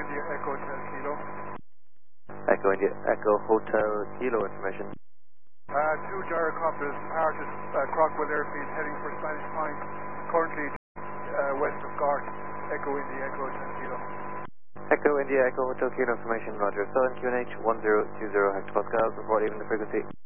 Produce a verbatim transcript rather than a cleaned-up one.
India Echo Hotel Kilo. Echo India Echo Hotel Kilo information. Uh, two gyrocopters departed uh, Crockwell Airfield heading for Spanish Point, currently uh, west of Gart. Echo India Echo Hotel Kilo. Echo India Echo Hotel Kilo information, Roger. Southern Q N H one zero two zero Hector Pascal, before leaving the frequency.